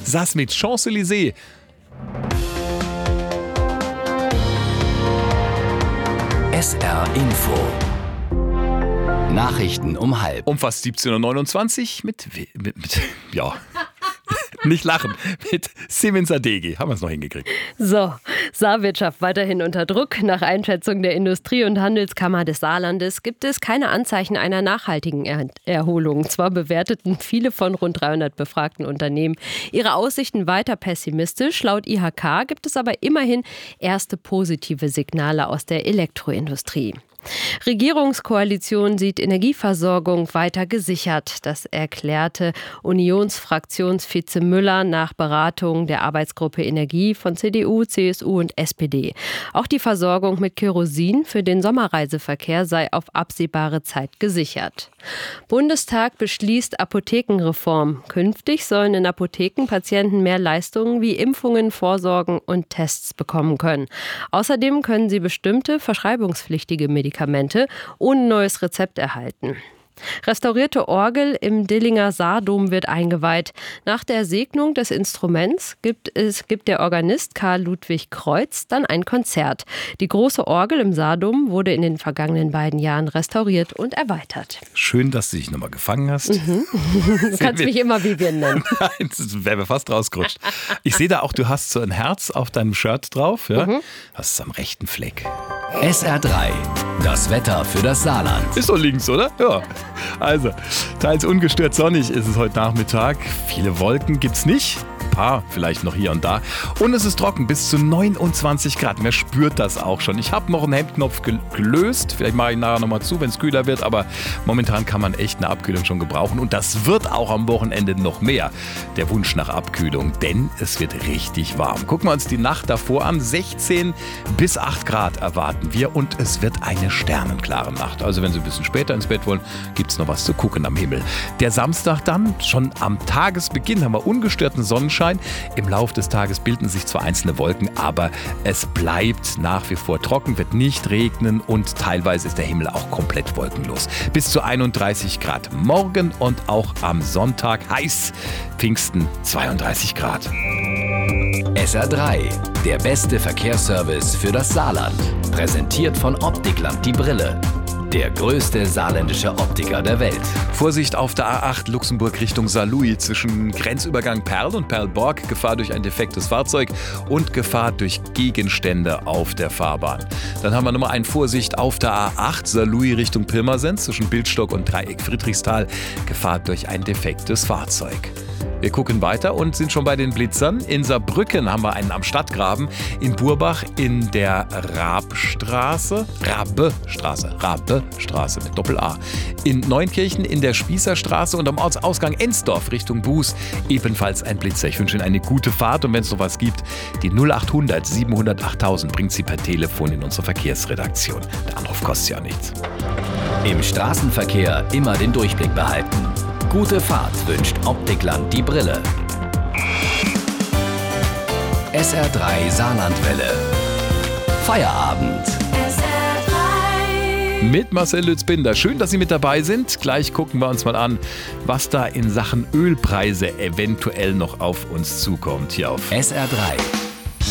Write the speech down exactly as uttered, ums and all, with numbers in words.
Saß mit Champs-Élysées. S R Info. Nachrichten um halb. Um fast siebzehn Uhr neunundzwanzig mit, mit, mit ja, nicht lachen, mit Simin Sadeghi. Haben wir es noch hingekriegt. So, Saarwirtschaft weiterhin unter Druck. Nach Einschätzung der Industrie- und Handelskammer des Saarlandes gibt es keine Anzeichen einer nachhaltigen er- Erholung. Zwar bewerteten viele von rund dreihundert befragten Unternehmen ihre Aussichten weiter pessimistisch. Laut I H K gibt es aber immerhin erste positive Signale aus der Elektroindustrie. Regierungskoalition sieht Energieversorgung weiter gesichert. Das erklärte Unionsfraktionsvize Müller nach Beratung der Arbeitsgruppe Energie von C D U, C S U und S P D. Auch die Versorgung mit Kerosin für den Sommerreiseverkehr sei auf absehbare Zeit gesichert. Bundestag beschließt Apothekenreform. Künftig sollen in Apotheken Patienten mehr Leistungen wie Impfungen, Vorsorgen und Tests bekommen können. Außerdem können sie bestimmte verschreibungspflichtige Medikamente ohne neues Rezept erhalten. Restaurierte Orgel im Dillinger Saardom wird eingeweiht. Nach der Segnung des Instruments gibt es gibt der Organist Karl Ludwig Kreuz dann ein Konzert. Die große Orgel im Saardom wurde in den vergangenen beiden Jahren restauriert und erweitert. Schön, dass du dich nochmal gefangen hast. Mhm. Du kannst mich immer Vivian nennen. Nein, das wäre mir fast rausgerutscht. Ich sehe da auch, du hast so ein Herz auf deinem Shirt drauf. Ja? Mhm. Hast es am rechten Fleck. S R drei. Das Wetter für das Saarland. Ist doch links, oder? Ja. Also, teils ungestört sonnig ist es heute Nachmittag. Viele Wolken gibt's nicht. Ein paar vielleicht noch hier und da. Und es ist trocken, bis zu neunundzwanzig Grad. Wer spürt das auch schon? Ich habe noch einen Hemdknopf gelöst. Vielleicht mache ich nachher nochmal zu, wenn es kühler wird. Aber momentan kann man echt eine Abkühlung schon gebrauchen. Und das wird auch am Wochenende noch mehr. Der Wunsch nach Abkühlung, denn es wird richtig warm. Gucken wir uns die Nacht davor an. sechzehn bis acht Grad erwarten wir. Und es wird eine sternenklare Nacht. Also wenn Sie ein bisschen später ins Bett wollen, gibt es noch was zu gucken am Himmel. Der Samstag dann, schon am Tagesbeginn haben wir ungestörten Sonnenschein. Im Laufe des Tages bilden sich zwar einzelne Wolken, aber es bleibt nach wie vor trocken, wird nicht regnen und teilweise ist der Himmel auch komplett wolkenlos. Bis zu einunddreißig Grad morgen und auch am Sonntag heiß. Pfingsten zweiunddreißig Grad. S R drei, der beste Verkehrsservice für das Saarland. Präsentiert von Optikland die Brille. Der größte saarländische Optiker der Welt. Vorsicht auf der A acht Luxemburg Richtung Saarlouis zwischen Grenzübergang Perl und Perlborg. Gefahr durch ein defektes Fahrzeug und Gefahr durch Gegenstände auf der Fahrbahn. Dann haben wir Nummer eins Vorsicht auf der A acht Saarlouis Richtung Pirmasens zwischen Bildstock und Dreieck Friedrichsthal. Gefahr durch ein defektes Fahrzeug. Wir gucken weiter und sind schon bei den Blitzern. In Saarbrücken haben wir einen am Stadtgraben. In Burbach in der Rabstraße. Rabestraße. Rabestraße mit Doppel-A. In Neunkirchen in der Spießerstraße und am Ortsausgang Ensdorf Richtung Buß ebenfalls ein Blitzer. Ich wünsche Ihnen eine gute Fahrt und wenn es noch was gibt, die null achthundert siebenhundert achttausend bringt Sie per Telefon in unsere Verkehrsredaktion. Der Anruf kostet ja nichts. Im Straßenverkehr immer den Durchblick behalten. Gute Fahrt wünscht Optikland die Brille. S R drei Saarlandwelle. Feierabend. S R drei. Mit Marcel Lützbinder. Schön, dass Sie mit dabei sind. Gleich gucken wir uns mal an, was da in Sachen Ölpreise eventuell noch auf uns zukommt. Hier auf S R drei.